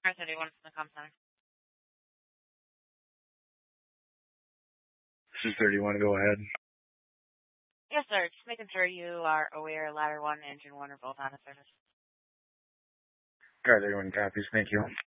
31 from the comm center. This is 31. Go ahead. Yes, sir. Just making sure you are aware ladder 1 and engine 1 are both out of service. Car 31 copies. Thank you.